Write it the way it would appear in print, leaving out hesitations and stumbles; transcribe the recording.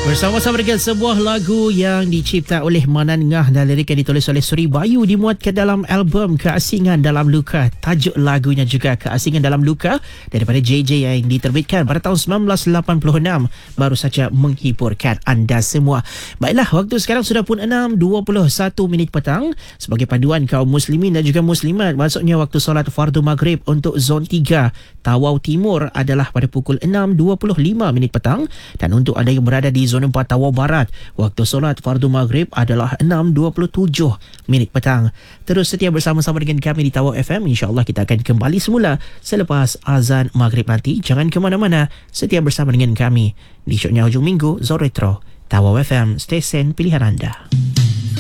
Bersama-sama dengan sebuah lagu yang dicipta oleh Manan Ngah dan lirik yang ditulis oleh Suri Bayu dimuatkan dalam album Keasingan Dalam Luka. Tajuk lagunya juga Keasingan Dalam Luka daripada JJ yang diterbitkan pada tahun 1986. Baru saja menghiburkan anda semua. Baiklah, waktu sekarang sudah pun 6:21 petang. Sebagai panduan kaum muslimin dan juga muslimat, maksudnya waktu solat fardu maghrib untuk zon 3 Tawau Timur adalah pada pukul 6:25 petang, dan untuk anda yang berada di zon 4 Tawau Barat, waktu solat fardu maghrib adalah 6:27 petang. Terus setia bersama-sama dengan kami di Tawau FM. InsyaAllah kita akan kembali semula selepas azan maghrib nanti. Jangan ke mana-mana, setia bersama dengan kami di Syoknya Hujung Minggu Zon Retro Tawau FM, stesen pilihan anda.